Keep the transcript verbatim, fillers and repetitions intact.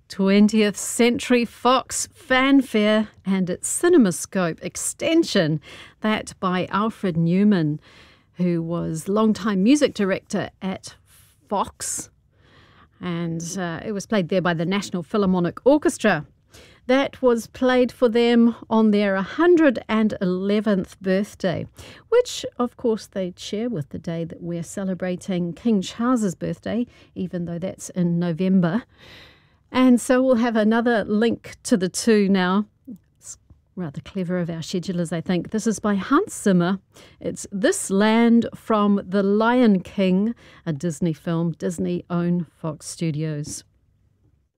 twentieth Century Fox fanfare and its CinemaScope extension, that by Alfred Newman, who was longtime music director at Fox, and uh, it was played there by the National Philharmonic Orchestra. That was played for them on their one hundred eleventh birthday, which, of course, they'd share with the day that we're celebrating King Charles's birthday, even though that's in November. And so we'll have another link to the two now. It's rather clever of our schedulers, I think. This is by Hans Zimmer. It's This Land from The Lion King, a Disney film, Disney-owned Fox Studios.